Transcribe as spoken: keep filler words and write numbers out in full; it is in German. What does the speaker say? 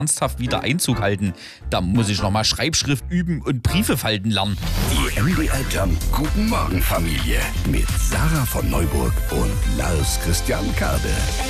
ernsthaft wieder Einzug halten. Da muss ich nochmal Schreibschrift üben und Briefe falten lernen. Die M D R Jump Guten Morgen Familie mit Sarah von Neuburg und Lars Christian Kade.